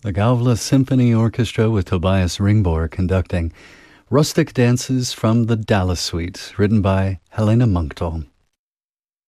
The Gavle Symphony Orchestra with Tobias Ringbor conducting Rustic Dances from the Dallas Suite, written by Helena Munkdal.